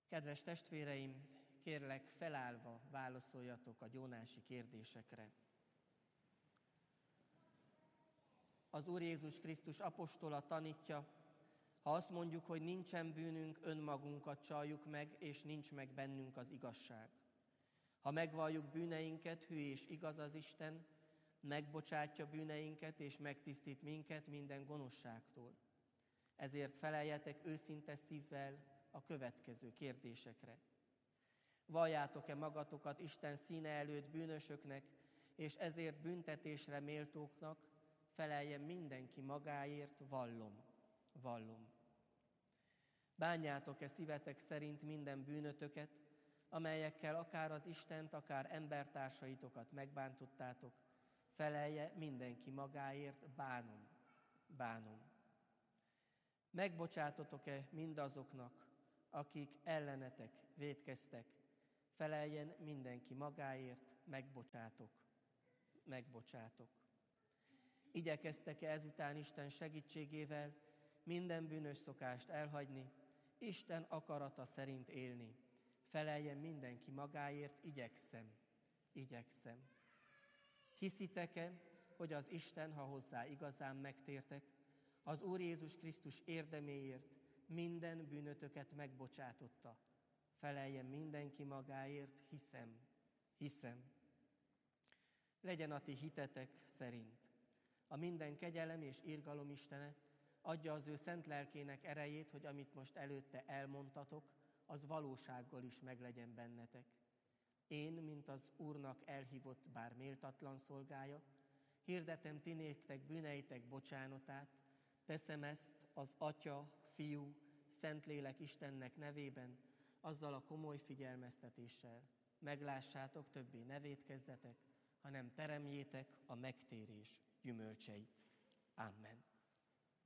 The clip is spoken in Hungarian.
Kedves testvéreim, kérlek, felállva válaszoljatok a gyónási kérdésekre. Az Úr Jézus Krisztus apostola tanítja, ha azt mondjuk, hogy nincsen bűnünk, önmagunkat csaljuk meg, és nincs meg bennünk az igazság. Ha megvalljuk bűneinket, hű és igaz az Isten, megbocsátja bűneinket, és megtisztít minket minden gonoszságtól. Ezért feleljetek őszinte szívvel a következő kérdésekre. Valljátok-e magatokat Isten színe előtt bűnösöknek, és ezért büntetésre méltóknak? Feleljen mindenki magáért, vallom. Bánjátok-e szívetek szerint minden bűnötöket, amelyekkel akár az Istent, akár embertársaitokat megbántottátok? Felelje mindenki magáért, bánom. Megbocsátotok-e mindazoknak, akik ellenetek vétkeztek? Feleljen mindenki magáért, megbocsátok. Igyekeztek-e ezután Isten segítségével minden bűnös szokást elhagyni, Isten akarata szerint élni? Feleljen mindenki magáért, igyekszem. Hiszitek-e, hogy az Isten, ha hozzá igazán megtértek, az Úr Jézus Krisztus érdeméért minden bűnötöket megbocsátotta? Feleljen mindenki magáért, hiszem. Legyen a ti hitetek szerint. A minden kegyelem és irgalom Istene adja az ő szent lelkének erejét, hogy amit most előtte elmondtatok, az valósággal is meglegyen bennetek. Én, mint az Úrnak elhívott, bár méltatlan szolgája, hirdetem ti néktek bűneitek bocsánatát, teszem ezt az Atya, Fiú, Szentlélek Istennek nevében, azzal a komoly figyelmeztetéssel. Meglássátok, többé ne vétkezzetek, hanem teremjétek a megtérés gyümölcseit. Amen.